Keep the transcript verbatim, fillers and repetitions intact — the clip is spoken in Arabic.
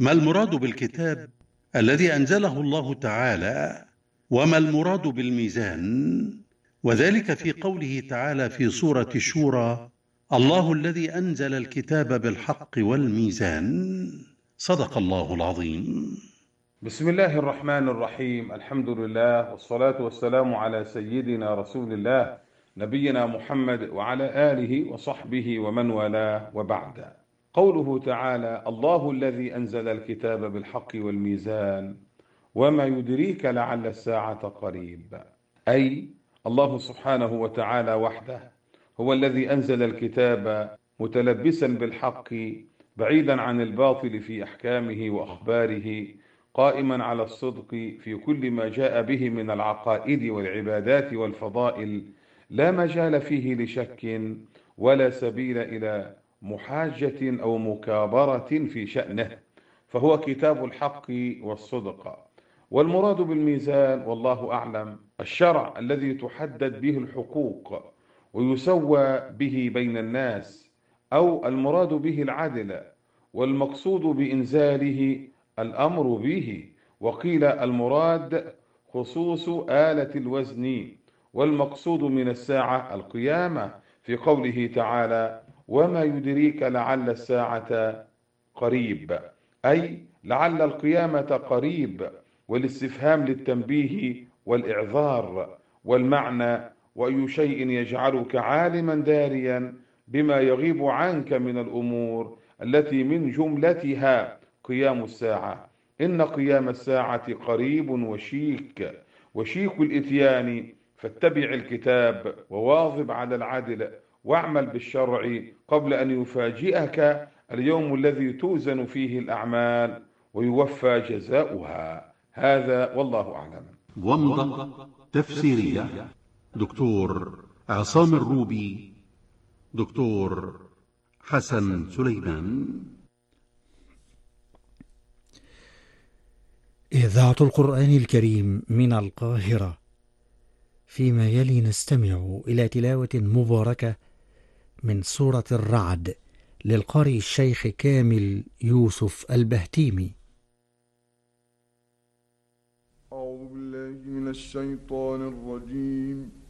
ما المراد بالكتاب الذي أنزله الله تعالى، وما المراد بالميزان؟ وذلك في قوله تعالى في سورة الشورى: الله الذي أنزل الكتاب بالحق والميزان. صدق الله العظيم. بسم الله الرحمن الرحيم. الحمد لله والصلاة والسلام على سيدنا رسول الله نبينا محمد وعلى آله وصحبه ومن والاه، وبعد. قوله تعالى: الله الذي أنزل الكتاب بالحق والميزان وما يدريك لعل الساعة قريب. أي الله سبحانه وتعالى وحده هو الذي أنزل الكتاب متلبسا بالحق بعيدا عن الباطل في أحكامه وأخباره، قائما على الصدق في كل ما جاء به من العقائد والعبادات والفضائل، لا مجال فيه لشك ولا سبيل إلى محاجة أو مكابرة في شأنه، فهو كتاب الحق والصدق. والمراد بالميزان والله أعلم الشرع الذي تحدد به الحقوق ويسوى به بين الناس، أو المراد به العدل، والمقصود بإنزاله الأمر به. وقيل المراد خصوص آلة الوزن، والمقصود من الساعة القيامة، في قوله تعالى: وما يدريك لعل الساعة قريب، أي لعل القيامة قريب، والاستفهام للتنبيه والإعذار، والمعنى: وأي شيء يجعلك عالما داريا بما يغيب عنك من الأمور التي من جملتها قيام الساعة. إن قيام الساعة قريب وشيك، وشيك الإتيان، فاتبع الكتاب وواظب على العدل واعمل بالشرع قبل أن يفاجئك اليوم الذي توزن فيه الأعمال ويوفى جزاؤها. هذا والله أعلم. ومضة تفسيرية: دكتور عصام الروبي، دكتور حسن سليمان. إذاعة القرآن الكريم من القاهرة. فيما يلي نستمع إلى تلاوة مباركة من سورة الرعد للقارئ الشيخ كامل يوسف البهتيمي. أعوذ بالله من الشيطان الرجيم.